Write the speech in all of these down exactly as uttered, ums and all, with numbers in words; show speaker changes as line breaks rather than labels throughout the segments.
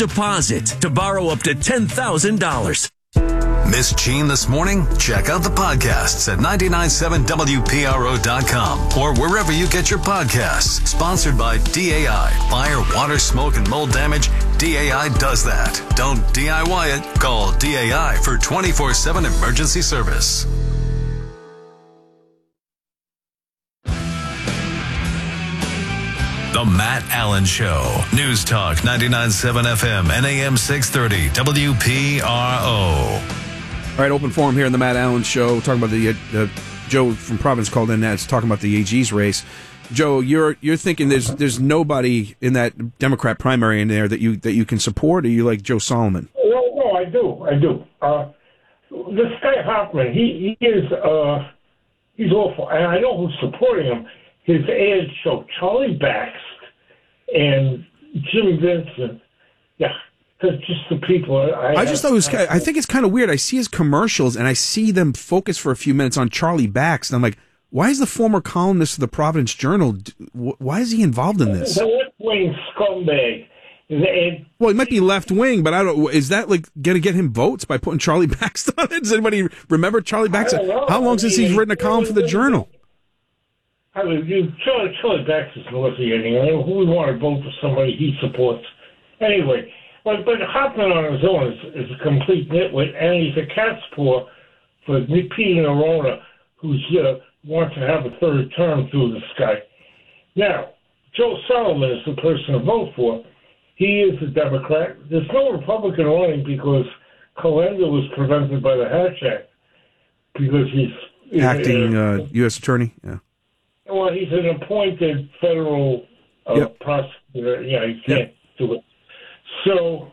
deposit to borrow up to ten thousand dollars.
Miss Jean this morning? Check out the podcasts at nine nine seven W P R O dot com or wherever you get your podcasts. Sponsored by D A I. Fire, water, smoke, and mold damage. D A I does that. Don't D I Y it. Call D A I for twenty-four seven emergency service. The Matt Allen Show. News Talk ninety-nine point seven F M and A M six thirty W P R O.
All right, open forum here in the Matt Allen Show. Talking about the uh, Joe from Providence called in. That's talking about the A G's race. Joe, you're you're thinking there's there's nobody in that Democrat primary in there that you that you can support, or you like Joe Solomon?
Well, no, I do, I do. Uh, this guy Hoffman, he he is uh, he's awful, and I know who's supporting him. His ads show Charlie Bax and Jimmy Vincent. Yeah. Just the people. I,
I just thought it was. I think it's kind of weird. I see his commercials and I see them focus for a few minutes on Charlie Bax, and I'm like, why is the former columnist of the Providence Journal? Why is he involved in this?
The left wing scumbag. And,
well, it might be left wing, but I don't. Is that like going to get him votes by putting Charlie Bax on it? Does anybody remember Charlie Bax? How long since he's written a column for the Journal?
I mean, you, Charlie, Charlie Bax is north of anyway. Who would want to vote for somebody he supports? Anyway. But, but Hoffman on his own is, is a complete nitwit, and he's a cat's paw for Pete Nerona, who uh, wants to have a third term through this guy. Now, Joe Solomon is the person to vote for. He is a Democrat. There's no Republican running because Calenda was prevented by the Hatch Act because he's
acting uh, uh, U S attorney. Yeah.
Well, he's an appointed federal uh,
yep.
prosecutor. Yeah, he can't
yep.
do it. So,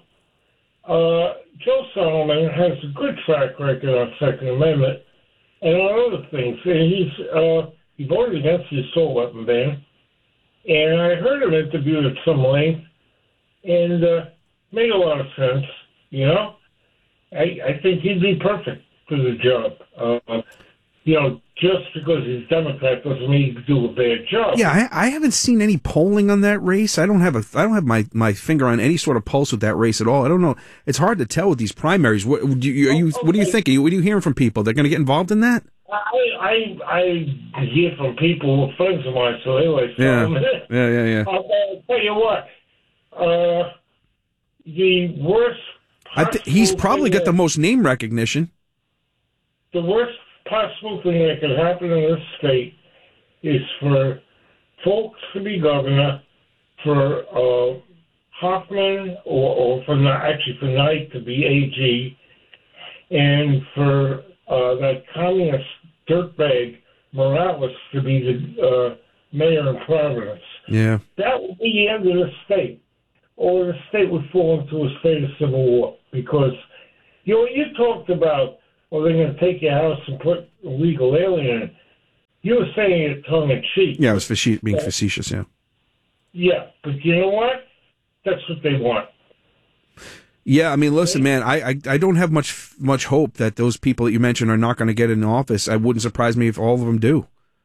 uh, Joe Solomon has a good track record on Second Amendment and on other things. And he's uh, he voted against the assault weapon ban, and I heard him interviewed at some length, and uh, made a lot of sense. You know, I I think he'd be perfect for the job. Uh, you know, just because he's Democrat doesn't mean he can do a bad job.
Yeah, I, I haven't seen any polling on that race. I don't have a, I don't have my, my finger on any sort of pulse with that race at all. I don't know. It's hard to tell with these primaries. What do you, are you, what do you think? Are you, what are you hearing from people? They're going to get involved in that?
I, I I hear from people who are friends of mine, so anyway. So
yeah. yeah, yeah, yeah.
I'll, I'll tell you what. Uh, the worst.
I th- he's probably got the most name recognition.
The worst possible thing that could happen in this state is for folks to be governor, for uh, Hoffman or, or for actually for Knight to be A G, and for uh, that communist dirtbag Morales to be the uh, mayor of Providence.
Yeah,
that would be the end of the state, or the state would fall into a state of civil war because you know you talked about. Well, they're going to take your house and put a legal alien in. You were saying it tongue-in-cheek.
Yeah, it was faci- being facetious, yeah.
Yeah, but you know what? That's what they want.
Yeah, I mean, listen, man, I, I, I don't have much much hope that those people that you mentioned are not going to get in office. It wouldn't surprise me if all of them do.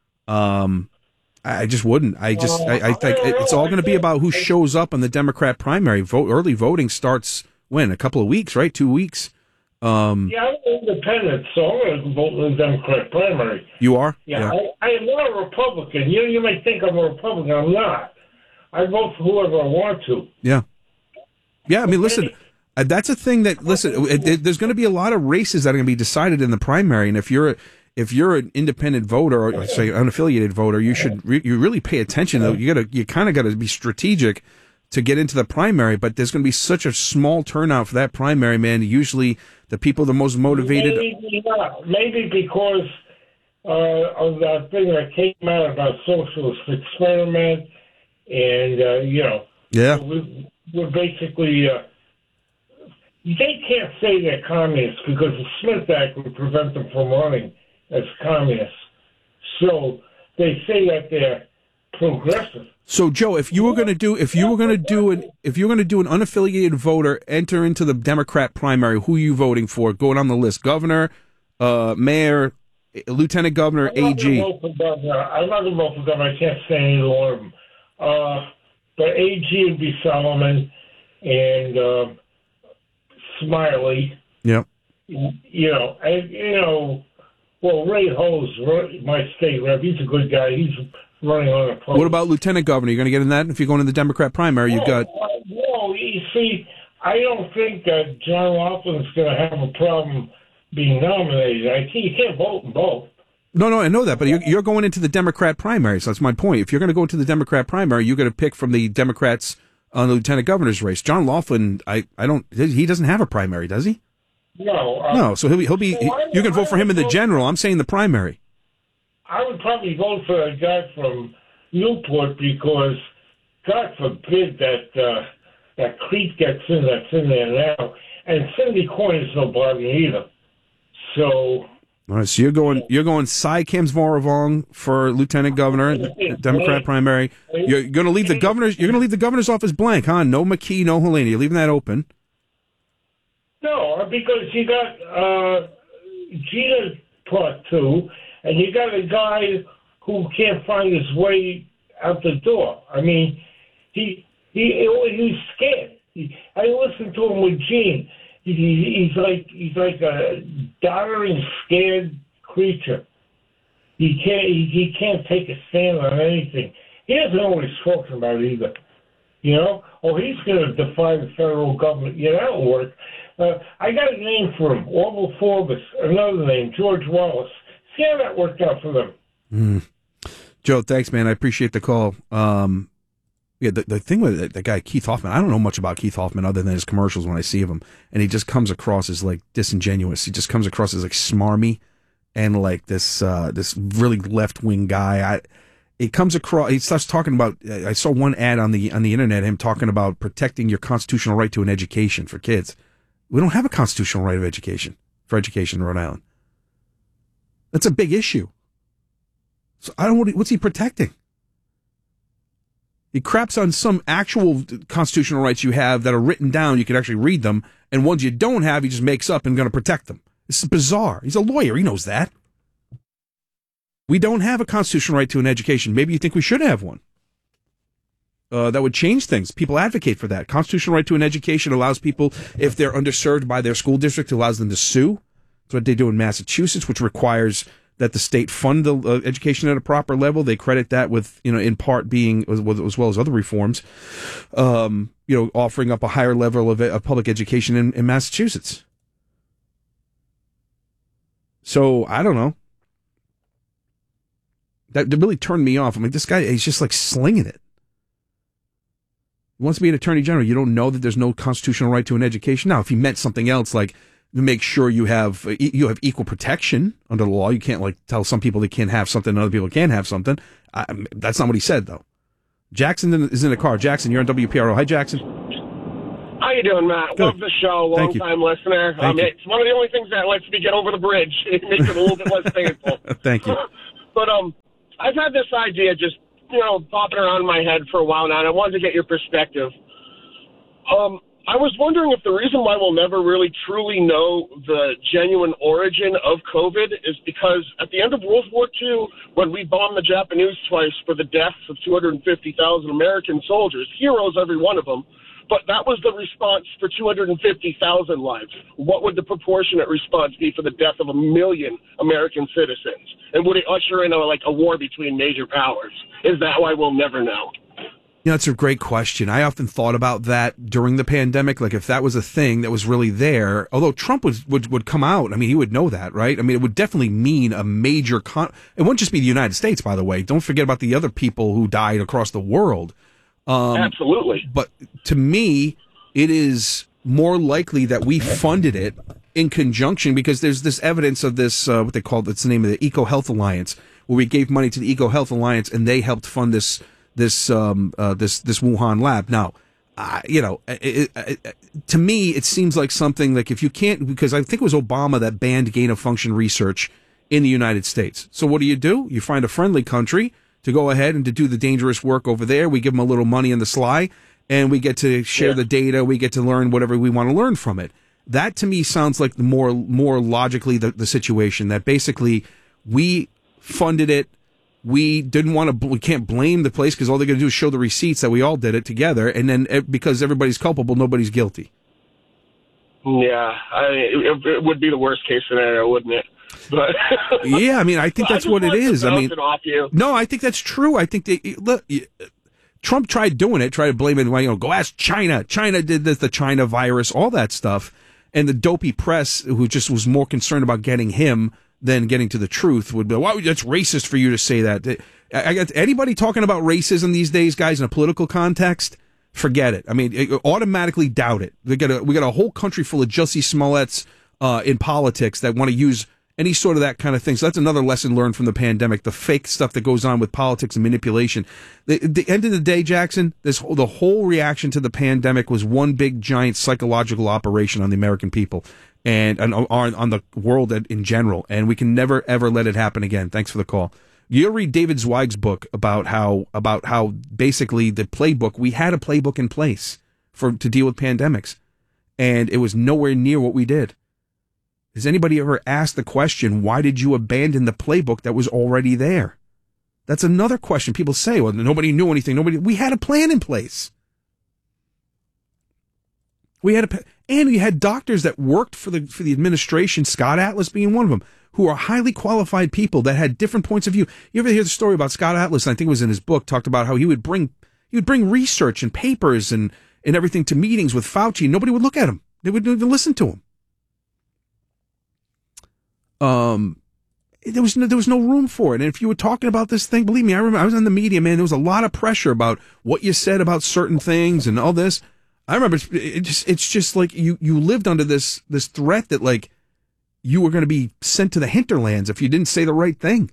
Um, I, I just wouldn't. I just, uh, I, I think I it's all going to be about who shows up in the Democrat primary. Vote early voting starts when? A couple of weeks, right? Two weeks. Um,
yeah, I'm independent, so I'm going to vote in the Democrat primary.
You are?
Yeah,
yeah.
I, I am not a Republican. You you may think I'm a Republican. I'm not. I vote for whoever I want to.
Yeah. Yeah, I mean, listen, uh, that's a thing that, listen, it, it, there's going to be a lot of races that are going to be decided in the primary, and if you're a, if you're an independent voter or say unaffiliated voter, you should re- you really pay attention. Though you got to you kind of got to be strategic to get into the primary, but there's going to be such a small turnout for that primary, man. Usually the people the most motivated.
Maybe, not. Maybe because uh, of that thing that came out about socialist experiment, and uh, you know,
yeah,
we, we're basically uh, they can't say they're communists because the Smith Act would prevent them from running as communists. So they say that they're progressive.
So, Joe, if you were going to do, if you were going to do an, if you were going to do an unaffiliated voter enter into the Democrat primary, who are you voting for? Go down the list: governor, uh, mayor, lieutenant governor, A G.
I'm not going to vote for governor. I can't stand either one of them. Uh, but A G would be Solomon, and uh, Smiley.
Yep.
You know, and, you know, well, Ray Hose, my state rep, he's a good guy. He's running on a post.
What about lieutenant governor? You're going to get in that? If you're going to the Democrat primary, you've got...
Well, you see, I don't think that John Laughlin's going to have a problem being nominated. I think he can't vote in both.
No, no, I know that, but you're, you're going into the Democrat primary, so that's my point. If you're going to go into the Democrat primary, you're going to pick from the Democrats on the lieutenant governor's race. John Laughlin, I, I don't, he doesn't have a primary, does he?
No. Uh,
no, so he'll be, he'll be, he, you can vote for him in the general. I'm saying the primary.
I would probably vote for a guy from Newport because, God forbid, that uh, that creep gets in that's in there now. And Cindy Coyne's no bargain either. So...
All right, so you're going, you're going Cy Kamsmoravong for lieutenant governor, Democrat primary. You're going to leave the governor's, you're going to leave the governor's office blank, huh? No McKee, no Helena. You're leaving that open.
No, because you got uh, Gina part two, and you got a guy who can't find his way out the door. I mean, he he he's scared. He, I listened to him with Gene. He, he's like he's like a doddering, scared creature. He can't he, he can't take a stand on anything. He doesn't know what he's talking about either. You know? Oh, he's going to defy the federal government. Yeah, that'll work. Uh, I got a name for him, Orville Forbes. Another name, George Wallace. See how that worked out for them.
Mm. Joe, thanks, man. I appreciate the call. Um, yeah, the, the thing with the guy, Keith Hoffman, I don't know much about Keith Hoffman other than his commercials when I see him, and he just comes across as, like, disingenuous. He just comes across as, like, smarmy and, like, this uh, this really left-wing guy. I, it comes across, he starts talking about, I saw one ad on the on the internet, him talking about protecting your constitutional right to an education for kids. We don't have a constitutional right of education for education in Rhode Island. That's a big issue. So I don't know, what's he protecting? He craps on some actual constitutional rights you have that are written down. You can actually read them. And ones you don't have, he just makes up and going to protect them. This is bizarre. He's a lawyer. He knows that. We don't have a constitutional right to an education. Maybe you think we should have one. Uh, that would change things. People advocate for that. Constitutional right to an education allows people, if they're underserved by their school district, allows them to sue. That's what they do in Massachusetts, which requires that the state fund the uh, education at a proper level. They credit that with, you know, in part being, as well as, well as other reforms, um, you know, offering up a higher level of, of public education in, in Massachusetts. So, I don't know. That, that really turned me off. I mean, this guy, he's just like slinging it. He wants to be an attorney general. You don't know that there's no constitutional right to an education. Now, if he meant something else, like to make sure you have you have equal protection under the law, you can't like tell some people they can't have something and other people can't have something. I, that's not what he said, though. Jackson is in the car. Jackson, you're on W P R O. Hi, Jackson.
How you doing, Matt?
Good.
Love the show. Long time listener. Um, it's one of the only things that lets me get over the bridge. It makes it a little bit less painful.
Thank you.
But um, I've had this idea just, you know, popping around in my head for a while now, and I wanted to get your perspective. Um, I was wondering if the reason why we'll never really truly know the genuine origin of COVID is because at the end of World War Two, when we bombed the Japanese twice for the deaths of two hundred fifty thousand American soldiers, heroes every one of them, but that was the response for two hundred fifty thousand lives. What would the proportionate response be for the death of a million American citizens? And would it usher in a, like a war between major powers? Is that why we'll never know?
You know, it's a great question. I often thought about that during the pandemic, like if that was a thing that was really there, although Trump would, would, would come out, I mean, he would know that, right? I mean, it would definitely mean a major, con- it wouldn't just be the United States, by the way. Don't forget about the other people who died across the world. Um,
Absolutely.
But to me, it is more likely that we funded it in conjunction because there's this evidence of this, uh, what they call, it's the name of the Eco Health Alliance, where we gave money to the Eco Health Alliance and they helped fund this this um uh, this this Wuhan lab. Now, uh, you know, it, it, it, to me, it seems like something like if you can't, because I think it was Obama that banned gain of function research in the United States. So what do you do? You find a friendly country to go ahead and to do the dangerous work over there. We give them a little money on the sly, and we get to share yeah. the data. We get to learn whatever we want to learn from it. That to me sounds like the more more logically the, the situation that basically we funded it. we didn't want to, we can't blame the place because all they're going to do is show the receipts that we all did it together. And then eh, because everybody's culpable, nobody's guilty.
Yeah, I, it, it would be the worst case scenario, wouldn't it? But
yeah, I mean, I think that's I what it is. I mean, no, I think that's true. I think they look. Trump tried doing it, tried to blame it. You know, go ask China. China did this, the China virus, all that stuff. And the dopey press, who just was more concerned about getting him than getting to the truth, would be, "Wow, that's racist for you to say that." I got anybody talking about racism these days, guys, in a political context. Forget it. I mean, it, automatically doubt it. We got a we got a whole country full of Jussie Smolletts uh, in politics that want to use any sort of that kind of thing. So that's another lesson learned from the pandemic: the fake stuff that goes on with politics and manipulation. The, the end of the day, Jackson, this whole, the whole reaction to the pandemic was one big giant psychological operation on the American people and, and on, on the world in general. And we can never ever let it happen again. Thanks for the call. You'll read David Zweig's book about how about how basically the playbook, we had a playbook in place for to deal with pandemics, and it was nowhere near what we did. Has anybody ever asked the question, why did you abandon the playbook that was already there? That's another question. People say, well, nobody knew anything. Nobody. We had a plan in place. We had a, and we had doctors that worked for the for the administration, Scott Atlas being one of them, who are highly qualified people that had different points of view. You ever hear the story about Scott Atlas? I think it was in his book, talked about how he would bring he would bring research and papers and, and everything to meetings with Fauci. Nobody would look at him. They wouldn't even listen to him. Um, there was no, there was no room for it. And if you were talking about this thing, believe me, I remember I was in the media, man. There was a lot of pressure about what you said about certain things and all this. I remember it's, it just it's just like you you lived under this this threat that like you were going to be sent to the hinterlands if you didn't say the right thing.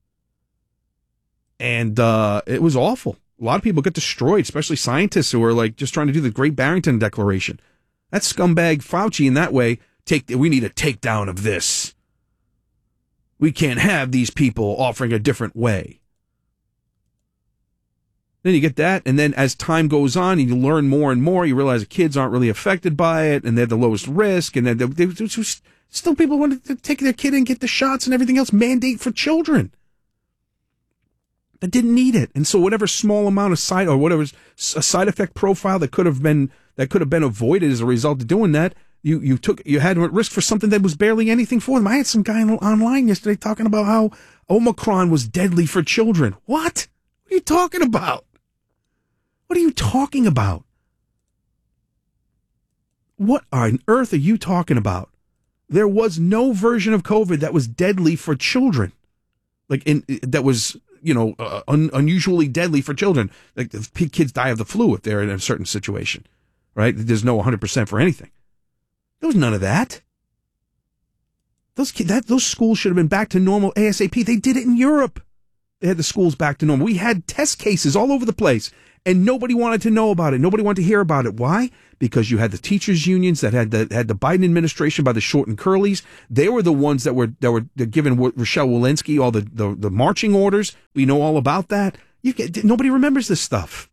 And uh, it was awful. A lot of people get destroyed, especially scientists who are like just trying to do the Great Barrington Declaration. That scumbag Fauci in that way, take we need a takedown of this. We can't have these people offering a different way. Then you get that, and then as time goes on and you learn more and more, you realize the kids aren't really affected by it, and they're the lowest risk, and then they, they, they, still people want to take their kid and get the shots and everything else, mandate for children that didn't need it. And so whatever small amount of side or whatever a side effect profile that could have been that could have been avoided as a result of doing that, you you took you had risk for something that was barely anything for them. I had some guy online yesterday talking about how Omicron was deadly for children. What? What are you talking about? What are you talking about? What on earth are you talking about? There was no version of COVID that was deadly for children, like in that was you know uh, un, unusually deadly for children. Like the kids die of the flu if they're in a certain situation, right? There's no one hundred percent for anything. There was none of that. Those kids, that those schools should have been back to normal ASAP. They did it in Europe. They had the schools back to normal. We had test cases all over the place. And nobody wanted to know about it. Nobody wanted to hear about it. Why? Because you had the teachers' unions that had the had the Biden administration by the short and curlies. They were the ones that were that were giving Rochelle Walensky all the, the, the marching orders. We know all about that. You get, nobody remembers this stuff.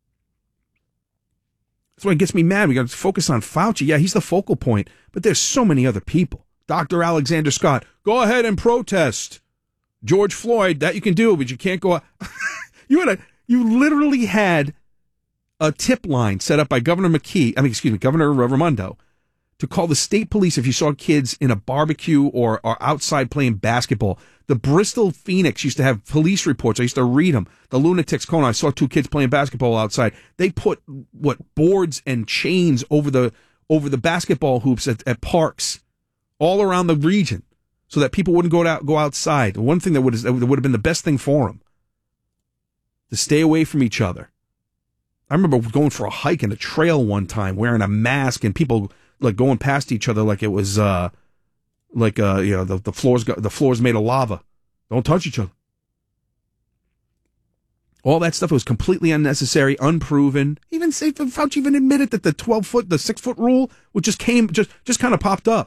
That's why it gets me mad. We got to focus on Fauci. Yeah, he's the focal point, but there's so many other people. Doctor Alexander Scott, go ahead and protest. George Floyd, that you can do, but you can't go. you had a. You literally had a tip line set up by Governor McKee, I mean, excuse me, Governor Raimondo, to call the state police if you saw kids in a barbecue or, or outside playing basketball. The Bristol Phoenix used to have police reports. I used to read them. The Lunatics Corner, I saw two kids playing basketball outside. They put, what, boards and chains over the over the basketball hoops at, at parks all around the region so that people wouldn't go out, go outside. One thing that would, that would have been the best thing for them. To stay away from each other. I remember going for a hike in a trail one time, wearing a mask, and people like going past each other like it was, uh, like uh, you know, the the floors got, the floors made of lava. Don't touch each other. All that stuff was completely unnecessary, unproven. Even say Fauci even admitted that the twelve foot, the six foot rule, which just came, just just kind of popped up.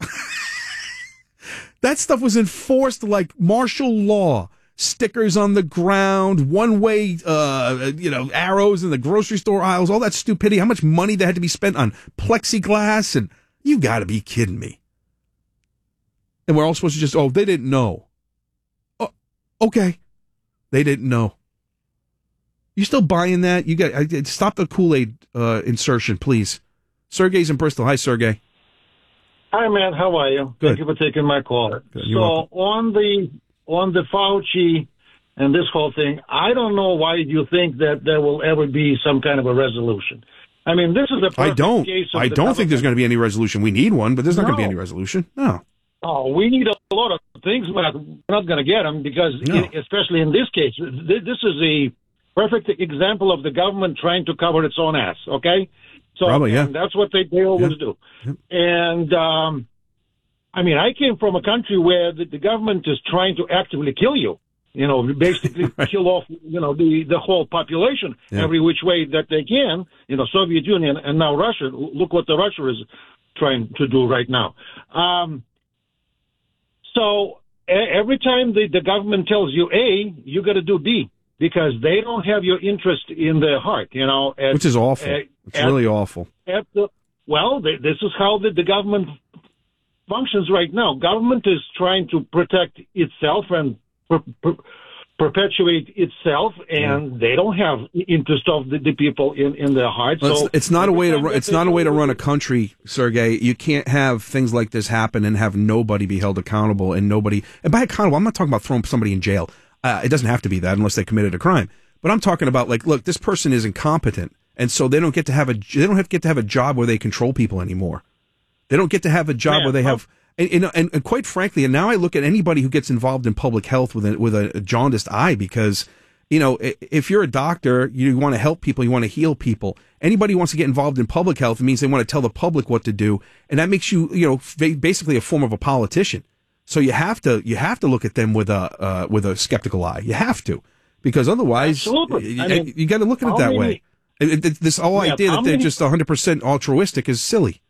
That stuff was enforced like martial law. Stickers on the ground, one-way, uh, you know, arrows in the grocery store aisles, all that stupidity. How much money that had to be spent on plexiglass, and you got to be kidding me. And we're all supposed to just, oh, they didn't know. Oh, okay. They didn't know. You still buying that? You got I, stop the Kool-Aid uh, insertion, please. Sergey's in Bristol. Hi, Sergey.
Hi, Matt. How are you?
Good.
Thank you for taking my call.
Good.
So on the on the Fauci and this whole thing, I don't know why you think that there will ever be some kind of a resolution. I mean, this is a perfect
I don't.
case of
I
the
don't think there's going to be any resolution. We need one, but there's not
No.
going to be any resolution. No.
Oh, we need a lot of things, but we're not going to get them because,
No.
i- especially in this case, th- this is a perfect example of the government trying to cover its own ass. Okay, so
Probably, yeah.
and that's what they, they always
Yeah.
do.
Yep.
And um, I mean, I came from a country where the, the government is trying to actively kill you. You know, basically
Right.
kill off, you know, the, the whole population
Yeah.
every which way that they can. You know, Soviet Union and now Russia. Look what the Russia is trying to do right now. Um, so e- every time the, the government tells you A, you got to do B because they don't have your interest in their heart. You know, at,
Which is awful.
at-
It's
at-
really awful.
at the well, th- this is how the, the government functions right now. Government is trying to protect itself and per, per, perpetuate itself, and they don't have interest of the, the people in, in their hearts.
Well,
so
it's, it's not a
every
way to
time
run,
that
it's
they
not a way to
do-
run a country, Sergey. You can't have things like this happen and have nobody be held accountable and nobody. And by accountable, I'm not talking about throwing somebody in jail. Uh, it doesn't have to be that unless they committed a crime. But I'm talking about like, look, this person is incompetent, and so they don't get to have a they don't have to get to have a job where they control people anymore. They don't get to have a job
Yeah,
where they
well-
have. And, and, and quite frankly, and now I look at anybody who gets involved in public health with a, with a jaundiced eye because, you know, if you're a doctor, you want to help people, you want to heal people. Anybody who wants to get involved in public health, it means they want to tell the public what to do, and that makes you, you know, basically a form of a politician. So you have to you have to look at them with a uh, with a skeptical eye. You have to, because otherwise,
Absolutely.
you,
I mean,
you got to look at it
how
that
many-
way. It- it- This whole
Yeah,
idea
how
that they're
many-
just one hundred percent altruistic is silly.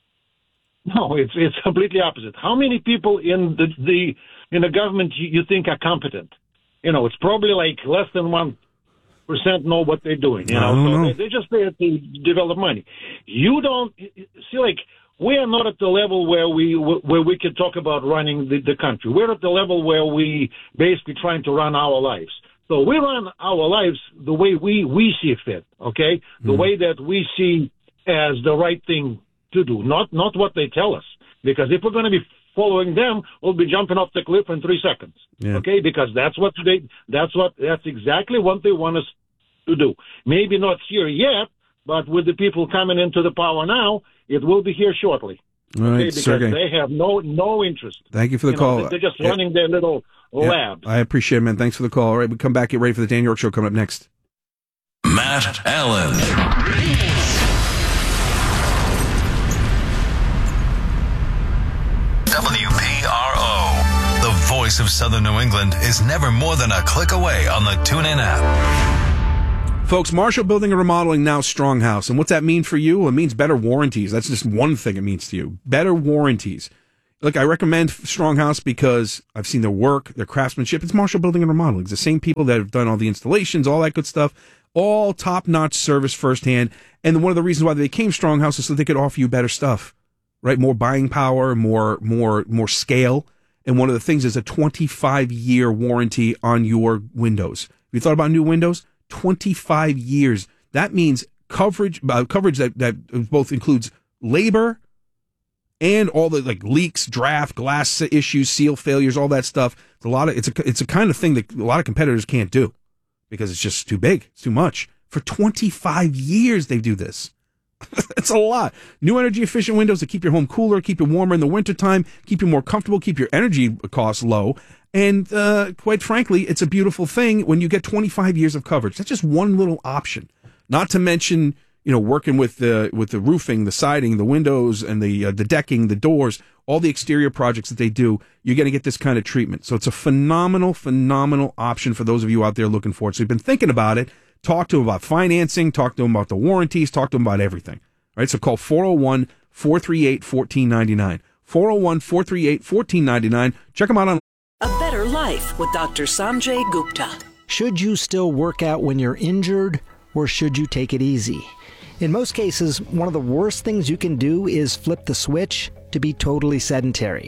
No, it's it's completely opposite. How many people in the the in the government you, you think are competent? You know, it's probably like less than one percent know what they're doing. You
I
know,
don't
so
know.
They, they're just there to develop money. You don't see like we are not at the level where we where we can talk about running the, the country. We're at the level where we basically trying to run our lives. So we run our lives the way we we see fit. Okay, the
Mm.
way that we see as the right thing to do, not not what they tell us. Because if we're going to be following them, we'll be jumping off the cliff in three seconds.
Yeah.
Okay, because that's what they that's what that's exactly what they want us to do. Maybe not here yet, but with the people coming into the power now, it will be here shortly.
All right,
Okay, because
Sergey.
they have no no interest.
Thank you for the
You
call.
know, they're just
Yeah.
running their little
Yeah,
labs.
I appreciate it, man. Thanks for the call. All right, we come back, get ready for the Dan York Show coming up next.
Matt Allen. W P R O. The voice of Southern New England is never more than a click away on the TuneIn app.
Folks, Marshall Building and Remodeling, now Stronghouse. And what's that mean for you? Well, it means better warranties. That's just one thing it means to you. Better warranties. Look, I recommend Stronghouse because I've seen their work, their craftsmanship. It's Marshall Building and Remodeling. It's the same people that have done all the installations, all that good stuff. All top-notch service firsthand. And one of the reasons why they became Stronghouse is so they could offer you better stuff, right? More buying power, more, more, more scale. And one of the things is a twenty-five year warranty on your windows. Have you thought about new windows? twenty-five years. That means coverage, uh, coverage that, that both includes labor and all the like leaks, draft, glass issues, seal failures, all that stuff. It's a lot of, it's a, it's a kind of thing that a lot of competitors can't do because it's just too big. It's too much. For twenty-five years, they do this. It's a lot. New energy efficient windows to keep your home cooler, keep you warmer in the wintertime, keep you more comfortable, keep your energy costs low. And uh, quite frankly, it's a beautiful thing when you get twenty-five years of coverage. That's just one little option. Not to mention, you know, working with the with the roofing, the siding, the windows, and the uh, the decking, the doors, all the exterior projects that they do. You're going to get this kind of treatment. So it's a phenomenal, phenomenal option for those of you out there looking for it. So you've been thinking about it. Talk to them about financing. Talk to them about the warranties. Talk to them about everything. All right. So call four oh one, four three eight, one four nine nine. four oh one, four three eight, one four nine nine. Check them out on.
A Better Life with Doctor Sanjay Gupta.
Should you still work out when you're injured, or should you take it easy? In most cases, one of the worst things you can do is flip the switch to be totally sedentary.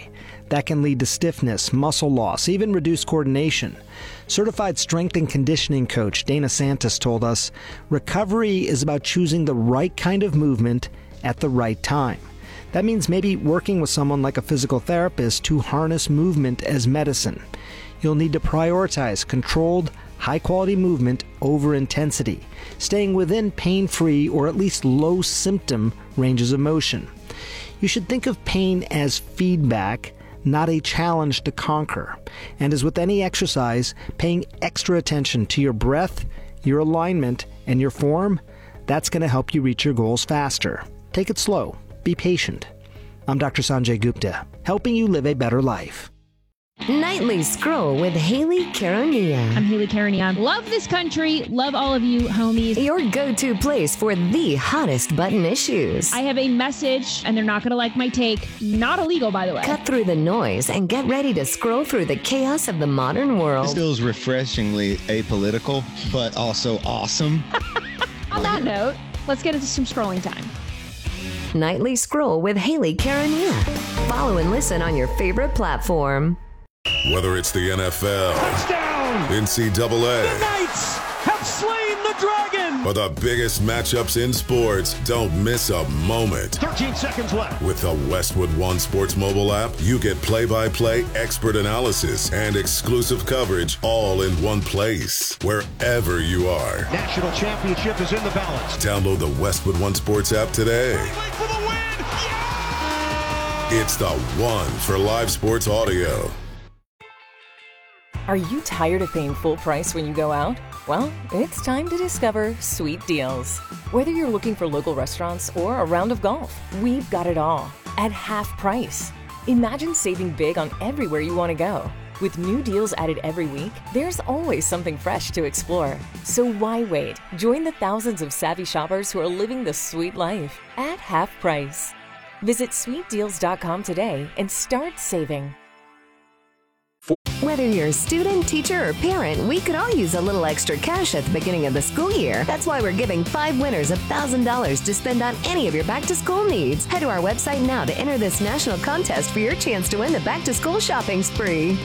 That can lead to stiffness, muscle loss, even reduced coordination. Certified strength and conditioning coach Dana Santos told us, recovery is about choosing the right kind of movement at the right time. That means maybe working with someone like a physical therapist to harness movement as medicine. You'll need to prioritize controlled, high-quality movement over intensity, staying within pain-free or at least low-symptom ranges of motion. You should think of pain as feedback, not a challenge to conquer. And as with any exercise, paying extra attention to your breath, your alignment, and your form, that's going to help you reach your goals faster. Take it slow. Be patient. I'm Doctor Sanjay Gupta, helping you live a better life.
Nightly Scroll with Haley Karania.
I'm Haley Karania. Love this country. Love all of you, homies.
Your go-to place for the hottest button issues.
I have a message, and they're not going to like my take. Not illegal, by the way.
Cut through the noise and get ready to scroll through the chaos of the modern world.
This feels refreshingly apolitical, but also awesome.
On that note, let's get into some scrolling time.
Nightly Scroll with Haley Karania. Follow and listen on your favorite platform.
Whether it's the N F L, touchdown, N C double A,
the Knights have slain the dragon,
or the biggest matchups in sports, don't miss a moment.
thirteen seconds left.
With the Westwood One Sports mobile app, you get play-by-play, expert analysis, and exclusive coverage all in one place, wherever you are.
National championship is in the balance.
Download the Westwood One Sports app today.
For the win. Yeah!
It's the one for live sports audio.
Are you tired of paying full price when you go out? Well, it's time to discover Sweet Deals. Whether you're looking for local restaurants or a round of golf, we've got it all at half price. Imagine saving big on everywhere you want to go. With new deals added every week, there's always something fresh to explore. So why wait? Join the thousands of savvy shoppers who are living the sweet life at half price. Visit sweet deals dot com today and start saving.
Whether you're a student, teacher, or parent, we could all use a little extra cash at the beginning of the school year. That's why we're giving five winners one thousand dollars to spend on any of your back-to-school needs. Head to our website now to enter this national contest for your chance to win the back-to-school shopping spree.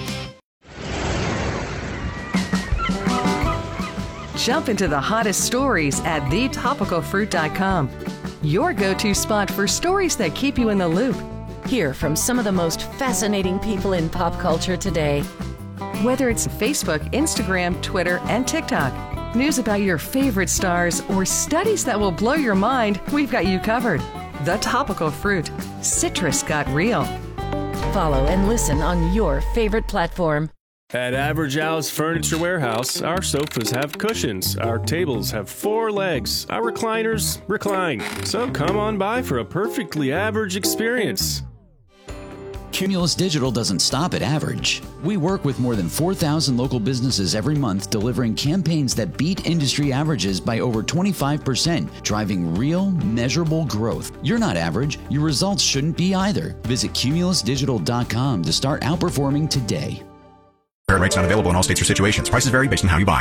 Jump into the hottest stories at the topical fruit dot com. Your go-to spot for stories that keep you in the loop.
Hear from some of the most fascinating people in pop culture today.
Whether it's Facebook, Instagram, Twitter, and TikTok, news about your favorite stars, or studies that will blow your mind, we've got you covered. The Topical Fruit. Citrus got real.
Follow and listen on your favorite platform.
At Average Al's Furniture Warehouse, our sofas have cushions, our tables have four legs, our recliners recline. So come on by for a perfectly average experience.
Cumulus Digital doesn't stop at average. We work with more than four thousand local businesses every month, delivering campaigns that beat industry averages by over twenty-five percent, driving real, measurable growth. You're not average. Your results shouldn't be either. Visit cumulus digital dot com to start outperforming today.
Rates not available in all states or situations. Prices vary based on how you buy.